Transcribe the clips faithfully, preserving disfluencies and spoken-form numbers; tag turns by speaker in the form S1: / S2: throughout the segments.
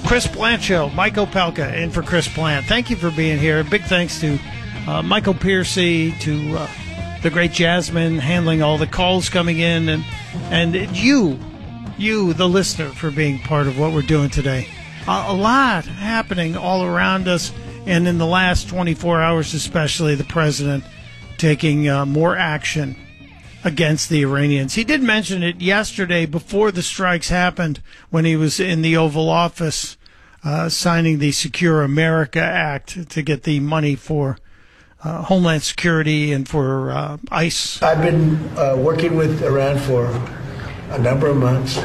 S1: Chris Plante Show. Mike Opelka in for Chris Plante. Thank you for being here. Big thanks to uh, Michael Piercy, to uh, the great Jasmine, handling all the calls coming in, and and you, you, the listener, for being part of what we're doing today. Uh, a lot happening all around us, and in the last twenty-four hours especially, the president taking uh, more action against the Iranians. He did mention it yesterday before the strikes happened when he was in the Oval Office uh, signing the Secure America Act to get the money for uh, Homeland Security and for uh, ICE.
S2: I've been uh, working with Iran for a number of months,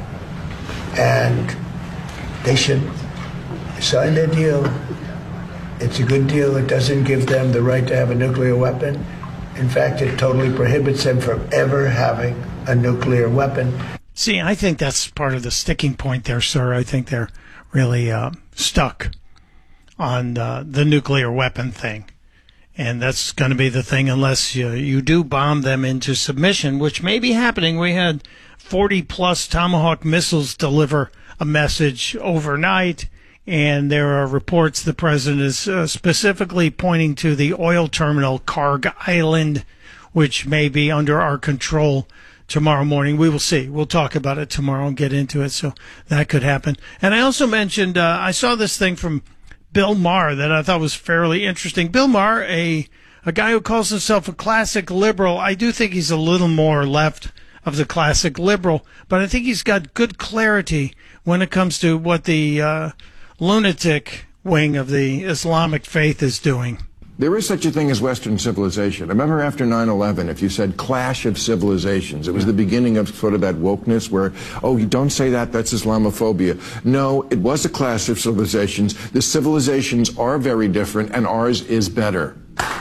S2: and they should sign their deal. It's a good deal. It doesn't give them the right to have a nuclear weapon. In fact, it totally prohibits them from ever having a nuclear weapon.
S1: See, I think that's part of the sticking point there, sir. I think they're really uh, stuck on uh, the nuclear weapon thing. And that's going to be the thing unless you, you do bomb them into submission, which may be happening. We had forty-plus Tomahawk missiles deliver a message overnight. And there are reports the president is uh, specifically pointing to the oil terminal, Karg Island, which may be under our control tomorrow morning. We will see. We'll talk about it tomorrow and get into it. So that could happen. And I also mentioned, uh, I saw this thing from Bill Maher that I thought was fairly interesting. Bill Maher, a, a guy who calls himself a classic liberal. I do think he's a little more left of the classic liberal, but I think he's got good clarity when it comes to what the, uh, lunatic wing of the Islamic faith is doing.
S3: There is such a thing as Western civilization. I remember after nine eleven, if you said clash of civilizations, it was the beginning of sort of that wokeness where, oh, you don't say that, that's Islamophobia. No, it was a clash of civilizations. The civilizations are very different, and ours is better.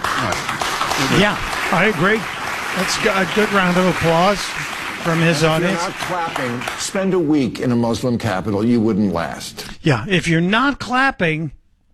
S1: Yeah, I agree. That's a good round of applause from his
S3: if
S1: audience.
S3: You're not clapping, spend a week in a Muslim capital, you wouldn't last.
S1: Yeah, if you're not clapping,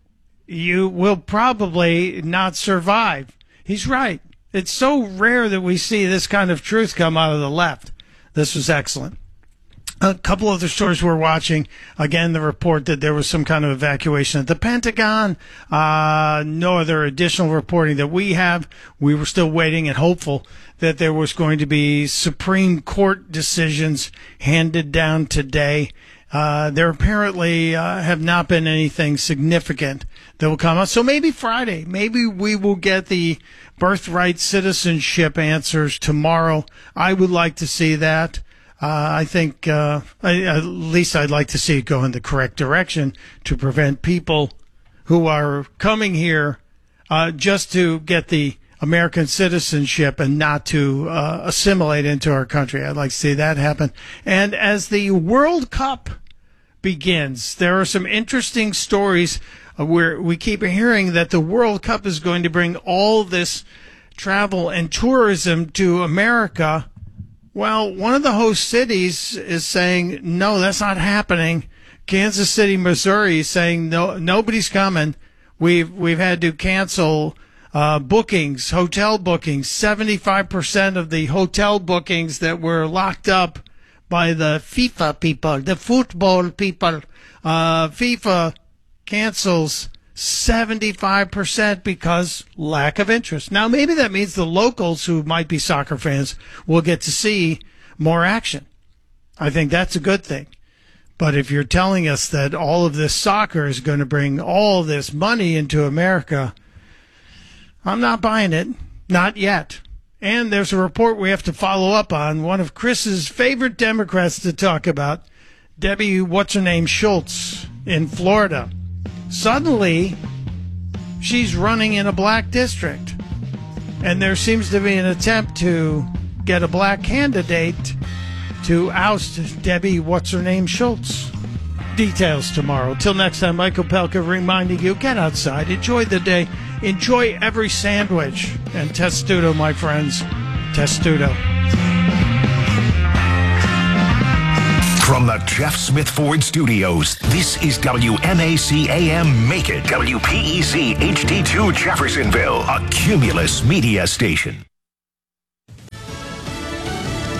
S1: you will probably not survive. He's right. It's so rare that we see this kind of truth come out of the left. This was excellent. A couple other stories we're watching. Again, the report that there was some kind of evacuation at the Pentagon. Uh, no other additional reporting that we have. We were still waiting and hopeful that there was going to be Supreme Court decisions handed down today. Uh, there apparently uh, have not been anything significant that will come out. So maybe Friday, maybe we will get the birthright citizenship answers tomorrow. I would like to see that. Uh, I think uh, I, at least I'd like to see it go in the correct direction to prevent people who are coming here uh, just to get the American citizenship and not to uh, assimilate into our country. I'd like to see that happen. And as the World Cup begins, there are some interesting stories uh, where we keep hearing that the World Cup is going to bring all this travel and tourism to America. Well, one of the host cities is saying, no, that's not happening. Kansas City, Missouri is saying, no, nobody's coming. We've, we've had to cancel uh, bookings, hotel bookings. seventy-five percent of the hotel bookings that were locked up by the FIFA people, the football people, uh, FIFA cancels seventy-five percent because lack of interest. Now, maybe that means the locals who might be soccer fans will get to see more action. I think that's a good thing. But if you're telling us that all of this soccer is going to bring all this money into America, I'm not buying it. Not yet. And there's a report we have to follow up on. One of Chris's favorite Democrats to talk about, Debbie What's-Her-Name Schultz in Florida. Suddenly, she's running in a black district. And there seems to be an attempt to get a black candidate to oust Debbie What's-Her-Name Schultz. Details tomorrow. Till next time, Michael Opelka reminding you, get outside, enjoy the day, enjoy every sandwich. And testudo, my friends, testudo.
S4: From the Jeff Smith Ford Studios, this is W M A C A M Macon, W P E C H D two Jeffersonville, a Cumulus media station.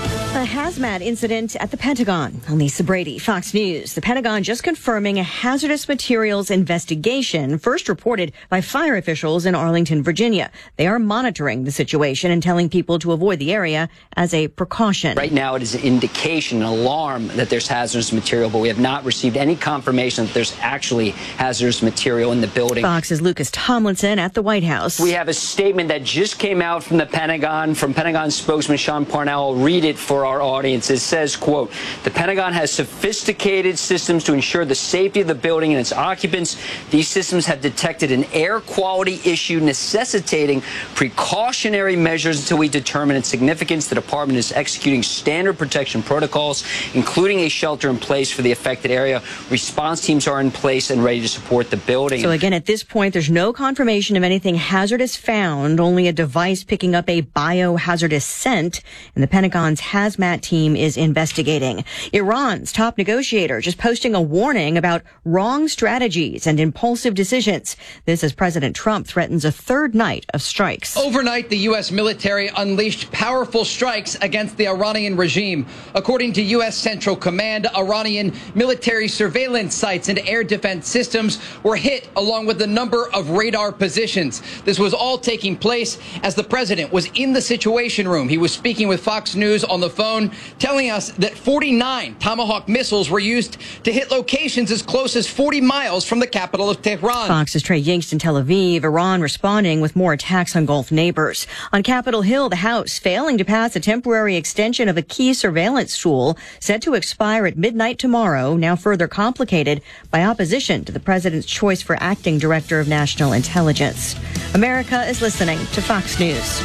S5: A hazmat incident at the Pentagon. I'm Lisa Brady, Fox News. The Pentagon just confirming a hazardous materials investigation, first reported by fire officials in Arlington, Virginia. They are monitoring the situation and telling people to avoid the area as a precaution.
S6: Right now, it is an indication, an alarm that there's hazardous material, but we have not received any confirmation that there's actually hazardous material in the building.
S5: Fox's Lucas Tomlinson at the White House.
S6: We have a statement that just came out from the Pentagon, from Pentagon spokesman Sean Parnell. I'll read it for our audience. It says, quote, the Pentagon has sophisticated systems to ensure the safety of the building and its occupants. These systems have detected an air quality issue necessitating precautionary measures until we determine its significance. The department is executing standard protection protocols, including a shelter in place for the affected area. Response teams are in place and ready to support the building.
S5: So again, at this point, there's no confirmation of anything hazardous found, only a device picking up a biohazardous scent, and the Pentagon's hazmat team is investigating. Iran's top negotiator just posting a warning about wrong strategies and impulsive decisions. This as President Trump threatens a third night of strikes.
S7: Overnight, the U S military unleashed powerful strikes against the Iranian regime. According to U S Central Command, Iranian military surveillance sites and air defense systems were hit, along with a number of radar positions. This was all taking place as the president was in the Situation Room. He was speaking with Fox News on the phone, telling us that forty-nine Tomahawk missiles were used to hit locations as close as forty miles from the capital of Tehran.
S5: Fox's Trey Yingst in Tel Aviv. Iran responding with more attacks on Gulf neighbors. On Capitol Hill, the House failing to pass a temporary extension of a key surveillance tool set to expire at midnight tomorrow, now further complicated by opposition to the president's choice for acting director of national intelligence. America is listening to Fox News.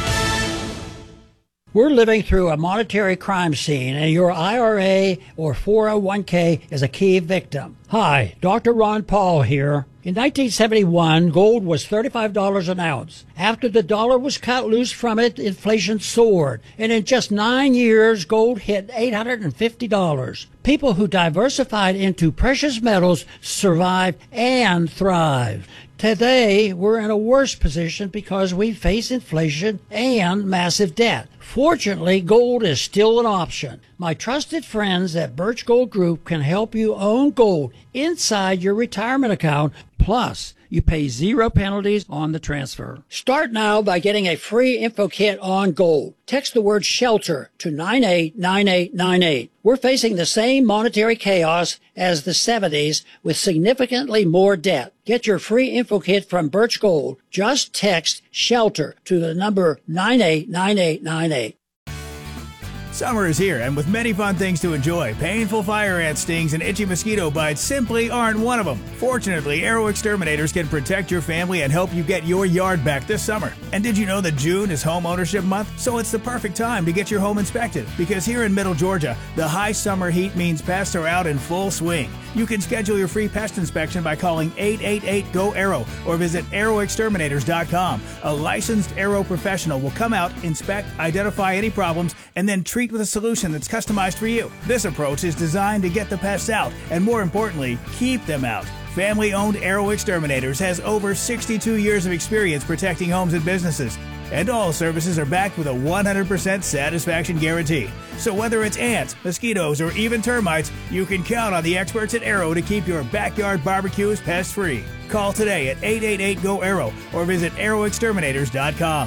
S8: We're living through a monetary crime scene, and your I R A or four oh one k is a key victim. Hi, Doctor Ron Paul here. In nineteen seventy-one, gold was thirty-five dollars an ounce. After the dollar was cut loose from it, inflation soared. And in just nine years, gold hit eight hundred fifty dollars. People who diversified into precious metals survived and thrived. Today, we're in a worse position because we face inflation and massive debt. Fortunately, gold is still an option. My trusted friends at Birch Gold Group can help you own gold inside your retirement account. Plus, you pay zero penalties on the transfer. Start now by getting a free info kit on gold. Text the word SHELTER to nine eight nine eight nine eight. We're facing the same monetary chaos as the seventies with significantly more debt. Get your free info kit from Birch Gold. Just text SHELTER to the number nine eight nine eight nine eight.
S9: Summer is here, and with many fun things to enjoy, painful fire ant stings and itchy mosquito bites simply aren't one of them. Fortunately, Aero Exterminators can protect your family and help you get your yard back this summer. And did you know that June is home ownership month? So it's the perfect time to get your home inspected, because here in Middle Georgia, the high summer heat means pests are out in full swing. You can schedule your free pest inspection by calling eight eight eight G O Aero or visit aero exterminators dot com. A licensed Aero professional will come out, inspect, identify any problems, and then treat with a solution that's customized for you. This approach is designed to get the pests out and, more importantly, keep them out. Family-owned Aero Exterminators has over sixty-two years of experience protecting homes and businesses. And all services are backed with a one hundred percent satisfaction guarantee. So whether it's ants, mosquitoes, or even termites, you can count on the experts at Aero to keep your backyard barbecues pest-free. Call today at eight eight eight G O Aero or visit aero exterminators dot com.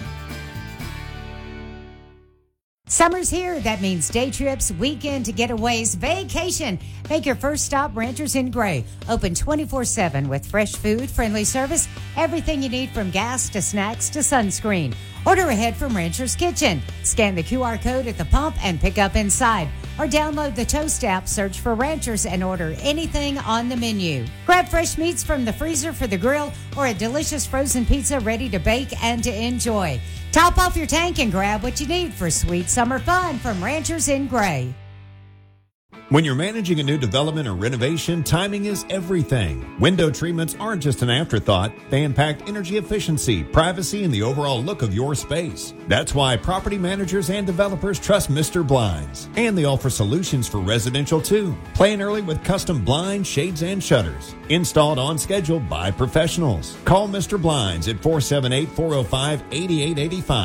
S10: Summer's here. That means day trips, weekend getaways, vacation. Make your first stop Ranchers in Gray. Open twenty-four seven with fresh food, friendly service, everything you need from gas to snacks to sunscreen. Order ahead from Rancher's Kitchen. Scan the Q R code at the pump and pick up inside. Or download the Toast app, search for Ranchers, and order anything on the menu. Grab fresh meats from the freezer for the grill or a delicious frozen pizza ready to bake and to enjoy. Top off your tank and grab what you need for sweet summer fun from Ranchers in Gray.
S11: When you're managing a new development or renovation, timing is everything. Window treatments aren't just an afterthought. They impact energy efficiency, privacy, and the overall look of your space. That's why property managers and developers trust Mister Blinds. And they offer solutions for residential too. Plan early with custom blinds, shades, and shutters. Installed on schedule by professionals. Call Mister Blinds at four seven eight, four oh five, eight eight eight five.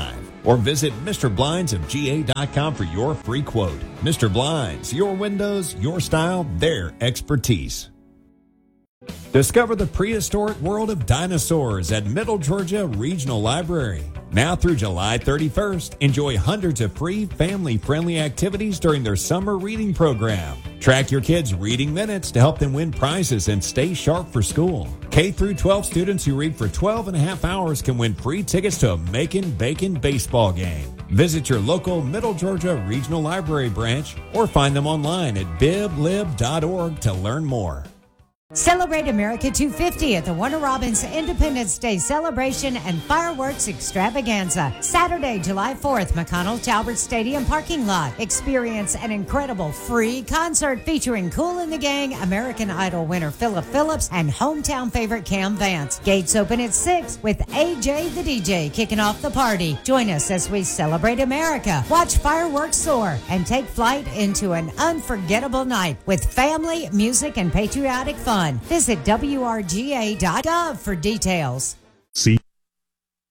S11: or visit Mister Blinds of G A dot com for your free quote. Mister Blinds, your windows, your style, their expertise. Discover the prehistoric world of dinosaurs at Middle Georgia Regional Library. Now through July thirty-first, enjoy hundreds of free family-friendly activities during their summer reading program. Track your kids' reading minutes to help them win prizes and stay sharp for school. K through twelve students who read for twelve and a half hours can win free tickets to a Macon Bacon baseball game. Visit your local Middle Georgia Regional Library branch or find them online at bib lib dot org to learn more.
S10: Celebrate America two fifty at the Warner Robins Independence Day Celebration and Fireworks Extravaganza. Saturday, July fourth, McConnell Talbert Stadium parking lot. Experience an incredible free concert featuring Kool and the Gang, American Idol winner Philip Phillips, and hometown favorite Cam Vance. Gates open at six with A J the D J kicking off the party. Join us as we celebrate America, watch fireworks soar, and take flight into an unforgettable night with family, music, and patriotic fun. Visit W R G A dot gov for details.
S12: See